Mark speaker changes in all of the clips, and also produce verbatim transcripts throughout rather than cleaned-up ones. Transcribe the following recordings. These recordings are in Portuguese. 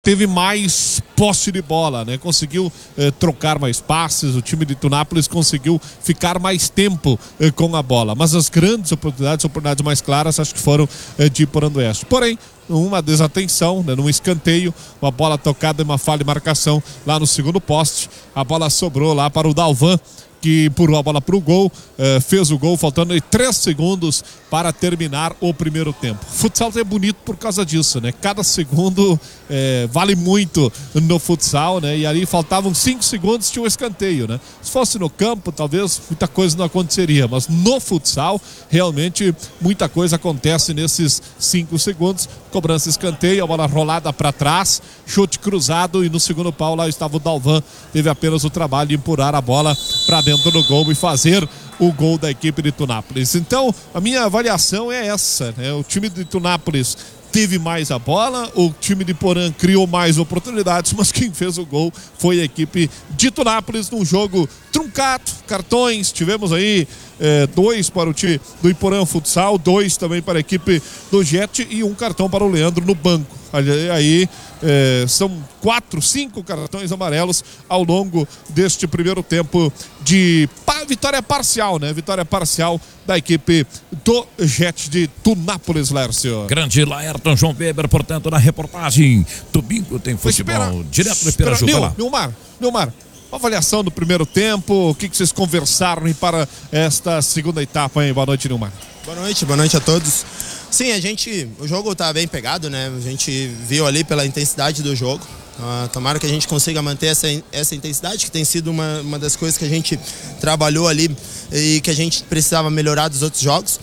Speaker 1: teve mais posse de bola, né? Conseguiu eh, trocar mais passes, o time de Tunápolis conseguiu ficar mais tempo eh, com a bola, mas as grandes oportunidades, oportunidades mais claras, acho que foram eh, de Iporanduense. Porém, uma desatenção, né, num escanteio, uma bola tocada e uma falha de marcação lá no segundo poste, a bola sobrou lá para o Dalvan, que empurrou a bola para o gol, eh, fez o gol, faltando aí três segundos para terminar o primeiro tempo. Futsal é bonito por causa disso, né? Cada segundo eh, vale muito no futsal, né? E ali faltavam cinco segundos, tinha um escanteio, né? Se fosse no campo, talvez muita coisa não aconteceria, mas no futsal, realmente, muita coisa acontece nesses cinco segundos. Cobrança escanteio, a bola rolada para trás, chute cruzado e no segundo pau lá estava o Dalvan, teve apenas o trabalho de empurrar a bola para dentro do gol e fazer o gol da equipe de Tunápolis. Então, a minha avaliação é essa, né? O time de Tunápolis teve mais a bola, o time de Porã criou mais oportunidades, mas quem fez o gol foi a equipe de Tunápolis num jogo truncado, cartões, tivemos aí é, dois para o time do Iporã Futsal, dois também para a equipe do Jet e um cartão para o Leandro no banco. Aí é, são quatro, cinco cartões amarelos ao longo deste primeiro tempo de pa, vitória parcial, né? Vitória parcial da equipe do Jet de Tunápolis, Lércio.
Speaker 2: Grande Laerton João Weber, portanto, na reportagem. Domingo tem futebol, espera, direto do Esperaju.
Speaker 1: Nil, Nilmar, Nilmar, uma avaliação do primeiro tempo, o que, que vocês conversaram para esta segunda etapa, hein? Boa noite, Nilmar.
Speaker 3: Boa noite, boa noite a todos. Sim, a gente, o jogo tá bem pegado, né? A gente viu ali pela intensidade do jogo. Uh, tomara que a gente consiga manter essa, essa intensidade, que tem sido uma, uma das coisas que a gente trabalhou ali e que a gente precisava melhorar dos outros jogos.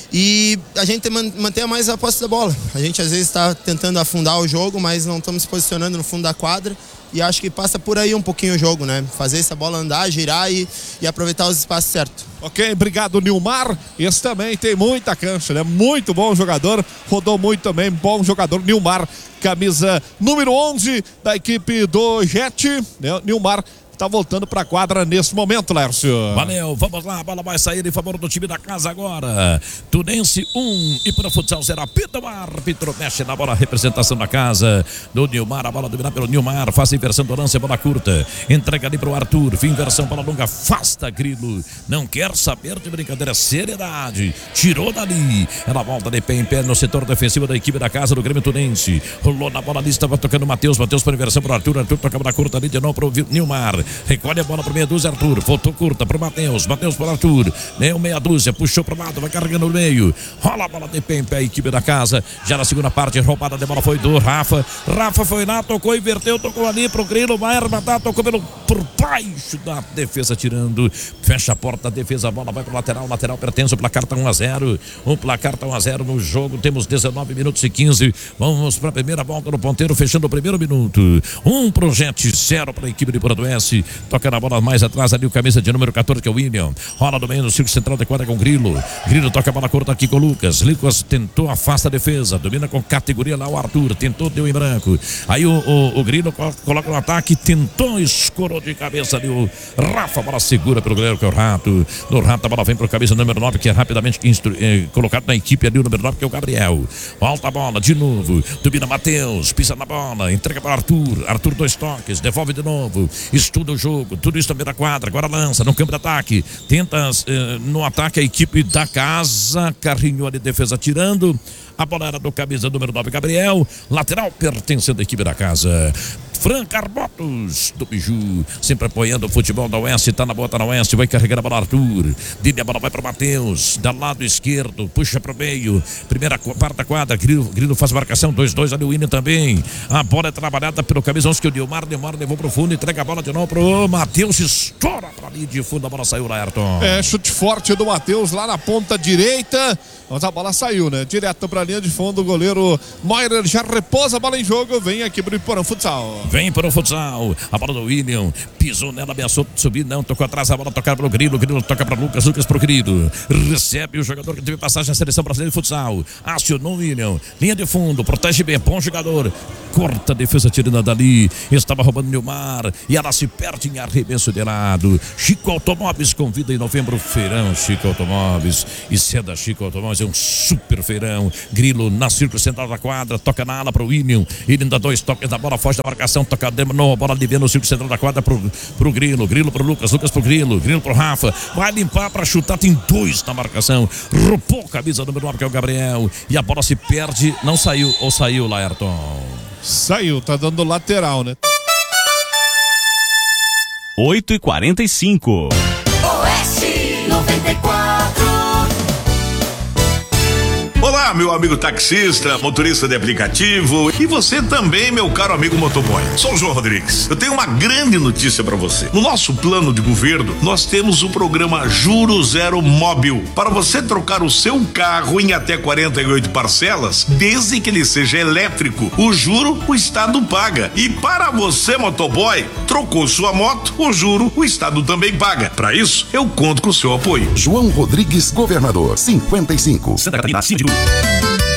Speaker 3: E a gente manter mais a posse da bola. A gente às vezes está tentando afundar o jogo, mas não estamos se posicionando no fundo da quadra. E acho que passa por aí um pouquinho o jogo, né? Fazer essa bola andar, girar e, e aproveitar os espaços certos.
Speaker 1: Ok, obrigado, Nilmar. Esse também tem muita cancha, né? Muito bom jogador, rodou muito também, bom jogador, Nilmar, camisa número onze da equipe do Jet, né? Nilmar tá voltando para a quadra nesse momento, Lércio.
Speaker 2: Valeu, vamos lá, a bola vai sair em favor do time da casa agora. Tunense um, e para o futsal será Pita, o árbitro mexe na bola, representação da casa do Nilmar, a bola dominada pelo Nilmar, faz a inversão do lance, bola curta, entrega ali para o Arthur, fim, inversão, bola longa, afasta Grilo, não quer saber de brincadeira, seriedade, tirou dali, ela volta de pé em pé no setor defensivo da equipe da casa do Grêmio Tunense, rolou na bola ali, estava tocando o Matheus, Matheus para inversão para o Arthur, Arthur toca a bola curta ali de novo para o Nilmar, recolhe a bola para meia dúzia, Arthur, voltou curta para o Matheus, Matheus para o Arthur, nem meia dúzia, puxou para o lado, vai carregando no meio, rola a bola de pé em pé, a equipe da casa, já na segunda parte, roubada de bola foi do Rafa, Rafa foi lá, tocou, inverteu, tocou ali para o Grilo, vai armatar, tocou pelo, por baixo da defesa, tirando, fecha a porta, a defesa, a bola vai para o lateral, lateral pertence, o placar está um a zero, o placar está um a zero no jogo, temos dezenove minutos e quinze, vamos para a primeira volta no ponteiro, fechando o primeiro minuto, um projeto, zero para a equipe de Iporanduense, toca na bola mais atrás ali o camisa de número quatorze, que é o William, rola no meio no círculo central da quadra com o Grilo, Grilo toca a bola curta aqui com o Lucas, Lucas tentou, afasta a defesa, domina com categoria lá o Arthur, tentou, deu em branco, aí o, o, o Grilo coloca no ataque, tentou, escorou de cabeça ali o Rafa, a bola segura pelo goleiro que é o Rato, no Rato a bola vem para o camisa número nove, que é rapidamente instru, eh, colocado na equipe ali o número nove, que é o Gabriel, volta a bola de novo, domina Matheus, pisa na bola, entrega para o Arthur, Arthur dois toques, devolve de novo, estuda o jogo, tudo isso também da quadra, agora lança no campo de ataque, tenta eh, no ataque a equipe da casa, carrinho ali, defesa tirando, a bola era do camisa número nove, Gabriel, lateral pertencendo à equipe da casa. Fran Carbotos do Biju, sempre apoiando o futebol da Oeste, tá na boa, tá na Oeste, vai carregar a bola Arthur, Dini, a bola vai para o Matheus, da lado esquerdo, puxa para o meio, primeira parte da quadra, Grilo, Grilo faz marcação, dois dois ali o William também, a bola é trabalhada pelo camisa onze, que o Nilmar, Nilmar levou pro fundo, entrega a bola de novo pro Matheus, estoura para ali de fundo, a bola saiu lá, Ayrton.
Speaker 1: É, chute forte do Matheus lá na ponta direita, mas a bola saiu, né, direto para a linha de fundo, o goleiro Moirer já repousa a bola em jogo, vem aqui pro Iporã Futsal.
Speaker 2: Vem para o futsal, a bola do William, pisou nela, ameaçou subir, não, tocou atrás, a bola tocar para o Grilo, Grilo toca para Lucas, Lucas para o Grilo, recebe o jogador que teve passagem na seleção brasileira de futsal, acionou o William, linha de fundo, protege bem, bom jogador, corta a defesa tirando dali, estava roubando o Nilmar, e ela se perde em arremesso de lado, Chico Automóveis convida em novembro, feirão Chico Automóveis, e seda Chico Automóveis, fazer um super feirão. Grilo na círculo central da quadra, toca na ala pro William. William dá dois toques da bola, foge da marcação, toca no, bola de ver no círculo central da quadra pro, pro Grilo. Grilo pro Lucas, Lucas pro Grilo, Grilo pro Rafa. Vai limpar pra chutar, tem dois na marcação. Roupou a camisa número nove, que é o Gabriel. E a bola se perde, não saiu, ou saiu, Laerton?
Speaker 1: Saiu, tá dando lateral, né?
Speaker 4: oito e quarenta e cinco.
Speaker 5: Oeste noventa e quatro.
Speaker 6: Olá, meu amigo taxista, motorista de aplicativo e você também, meu caro amigo motoboy. Sou o João Rodrigues. Eu tenho uma grande notícia para você. No nosso plano de governo, nós temos o programa Juro Zero Móbil para você trocar o seu carro em até quarenta e oito parcelas, desde que ele seja elétrico. O juro o Estado paga. E para você, motoboy, trocou sua moto, o juro o Estado também paga. Para isso, eu conto com o seu apoio.
Speaker 7: João Rodrigues, governador, cinquenta e cinco.
Speaker 4: Santa Catarina, Síndico.